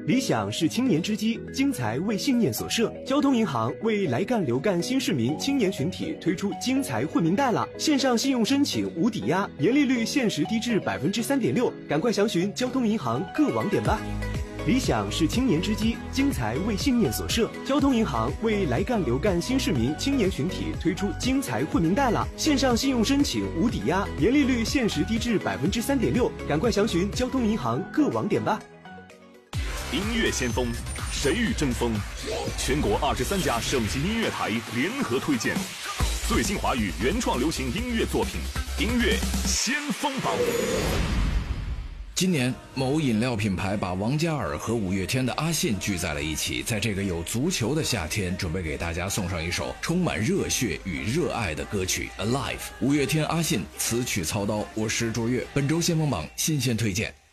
理想是青年之基，精才为信念所设。交通银行为来干留干新市民青年群体推出精才惠民贷了，线上信用申请无抵押，年利率限时低至3.6%，赶快详询交通银行各网点吧。理想是青年之基，精才为信念所设。交通银行为来干留干新市民青年群体推出精才惠民贷了，线上信用申请无抵押，年利率限时低至3.6%，赶快详询交通银行各网点吧。 音乐先锋，谁与争锋？全国23家省级音乐台联合推荐最新华语原创流行音乐作品，音乐先锋榜。 今年，某饮料品牌把王嘉尔和五月天的阿信聚在了一起，在这个有足球的夏天，准备给大家送上一首充满热血与热爱的歌曲《Alive》。五月天阿信词曲操刀，我是卓越。本周先锋榜新鲜推荐。